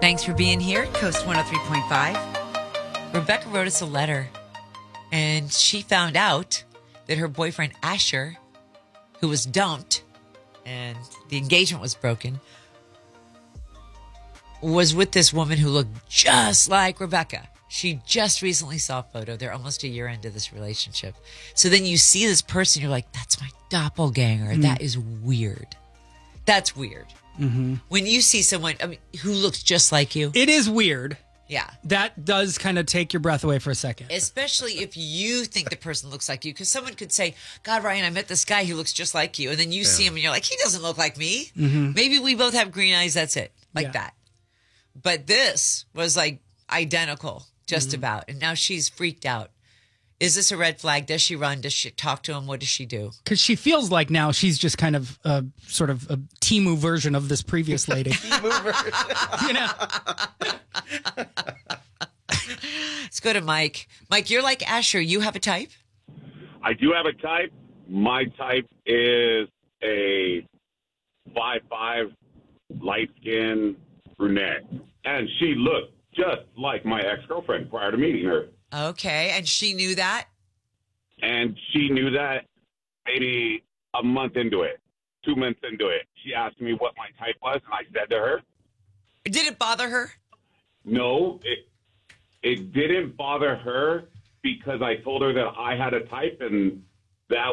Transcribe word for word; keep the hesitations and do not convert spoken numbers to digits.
Thanks for being here, Coast one oh three point five. Rebecca wrote us a letter, and she found out that her boyfriend, Asher, who was dumped and the engagement was broken, was with this woman who looked just like Rebecca. She just recently saw a photo. They're almost a year into this relationship. So then you see this person, you're like, that's my doppelganger. Mm. That is weird. That's weird. Mm-hmm. When you see someone I mean, who looks just like you. It is weird. Yeah. That does kind of take your breath away for a second. Especially if you think the person looks like you. Because someone could say, God, Ryan, I met this guy who looks just like you. And then you yeah. see him and you're like, he doesn't look like me. Mm-hmm. Maybe we both have green eyes. That's it. Like yeah. that. But this was like identical, just mm-hmm. about. And now she's freaked out. Is this a red flag? Does she run? Does she talk to him? What does she do? Because she feels like now she's just kind of a sort of a Temu version of this previous lady. Temu version. You know. Let's go to Mike. Mike, you're like Asher. You have a type? I do have a type. My type is a five five, light-skinned brunette. And she looked just like my ex-girlfriend prior to meeting her. Okay, and she knew that? And she knew that maybe a month into it, two months into it. She asked me what my type was, and I said to her. Did it bother her? No, it it didn't bother her because I told her that I had a type, and